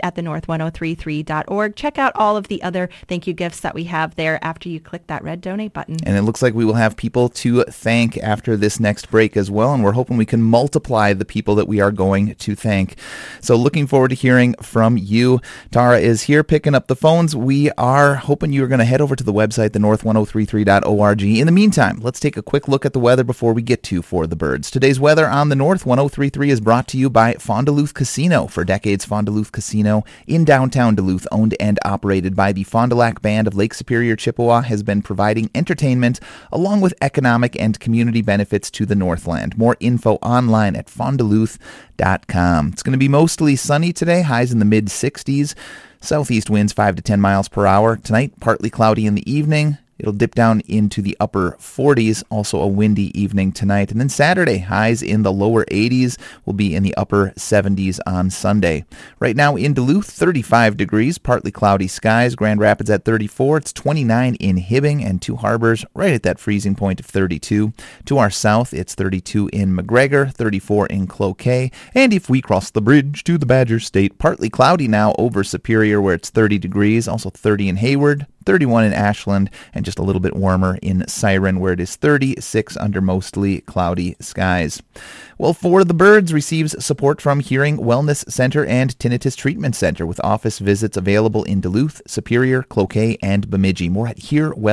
at thenorth1033.org. Check out all of the other thank you gifts that we have there after you click that red donate button. And it looks like we will have people to thank after this next break as well, and we're hoping we can multiply the people that we are going to thank. So looking forward to hearing from you. Tara is here picking up the phones. We are hoping you're going to head over to the website, thenorth1033.org. In the meantime, let's take a quick look at the weather before we get to For the Birds. Today's weather on the North 1033 is brought to you by Fond du Lac Casino. For decades, Fond du Lac Casino in downtown Duluth, owned and operated by the Fond du Lac Band of Lake Superior, Chippewa, has been providing entertainment along with economic and community benefits to the Northland. More info online at fondduluth.com. It's going to be mostly sunny today, highs in the mid-60s. Southeast winds 5 to 10 miles per hour. Tonight, partly cloudy in the evening. It'll dip down into the upper 40s, also a windy evening tonight. And then Saturday, highs in the lower 80s, will be in the upper 70s on Sunday. Right now in Duluth, 35 degrees, partly cloudy skies. Grand Rapids at 34. It's 29 in Hibbing, and Two Harbors right at that freezing point of 32. To our south, it's 32 in McGregor, 34 in Cloquet. And if we cross the bridge to the Badger State, partly cloudy now over Superior, where it's 30 degrees, also 30 in Hayward, 31 in Ashland, and just a little bit warmer in Siren, where it is 36 under mostly cloudy skies. Well, For the Birds receives support from Hearing Wellness Center and Tinnitus Treatment Center, with office visits available in Duluth, Superior, Cloquet, and Bemidji. More at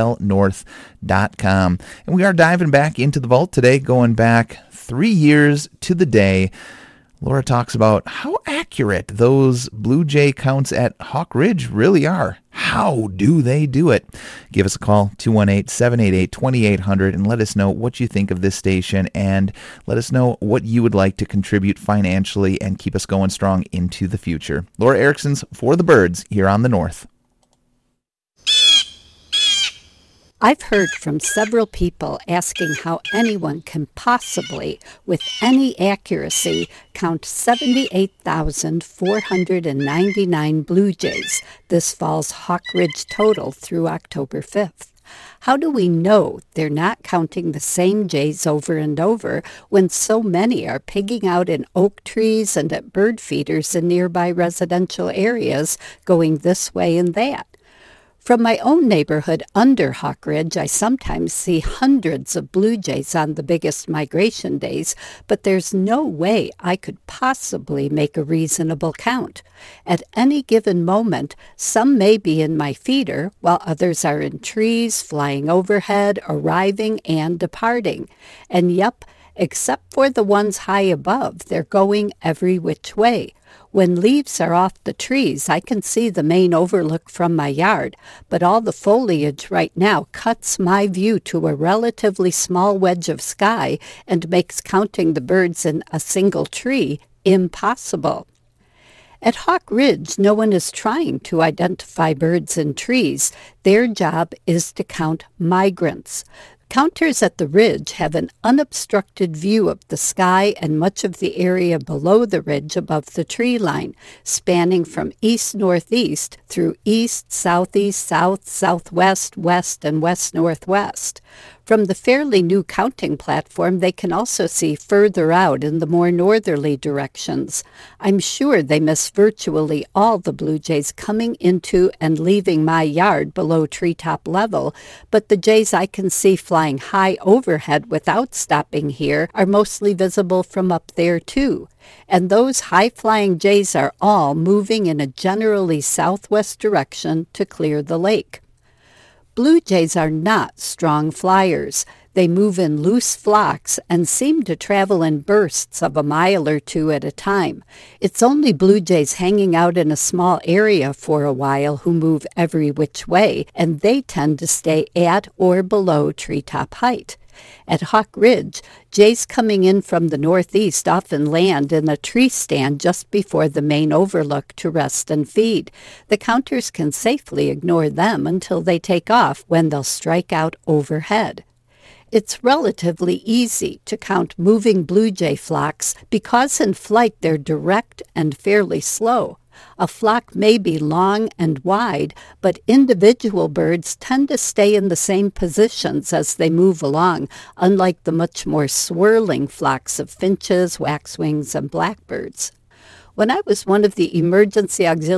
HearWellNorth.com. And we are diving back into the vault today, going back 3 years to the day. Laura talks about how accurate those Blue Jay counts at Hawk Ridge really are. How do they do it? Give us a call, 218-788-2800, and let us know what you think of this station, and let us know what you would like to contribute financially and keep us going strong into the future. Laura Erickson's For the Birds here on the North. I've heard from several people asking how anyone can possibly, with any accuracy, count 78,499 Blue Jays this fall's Hawk Ridge total through October 5th. How do we know they're not counting the same jays over and over when so many are pigging out in oak trees and at bird feeders in nearby residential areas, going this way and that? From my own neighborhood under Hawk Ridge, I sometimes see hundreds of blue jays on the biggest migration days, but there's no way I could possibly make a reasonable count. At any given moment, some may be in my feeder, while others are in trees, flying overhead, arriving and departing. And yep, except for the ones high above, they're going every which way. When leaves are off the trees, I can see the main overlook from my yard, but all the foliage right now cuts my view to a relatively small wedge of sky and makes counting the birds in a single tree impossible. At Hawk Ridge, no one is trying to identify birds in trees. Their job is to count migrants. Counters at the ridge have an unobstructed view of the sky and much of the area below the ridge above the tree line, spanning from east-northeast through east, southeast, south, southwest, west, and west-northwest. From the fairly new counting platform, they can also see further out in the more northerly directions. I'm sure they miss virtually all the blue jays coming into and leaving my yard below treetop level, but the jays I can see flying high overhead without stopping here are mostly visible from up there too. And those high-flying jays are all moving in a generally southwest direction to clear the lake. Blue jays are not strong flyers. They move in loose flocks and seem to travel in bursts of a mile or two at a time. It's only blue jays hanging out in a small area for a while who move every which way, and they tend to stay at or below treetop height. At Hawk Ridge, jays coming in from the northeast often land in a tree stand just before the main overlook to rest and feed. The counters can safely ignore them until they take off, when they'll strike out overhead. It's relatively easy to count moving blue jay flocks because in flight they're direct and fairly slow. A flock may be long and wide, but individual birds tend to stay in the same positions as they move along, unlike the much more swirling flocks of finches, waxwings, and blackbirds. When I was one of the emergency auxiliary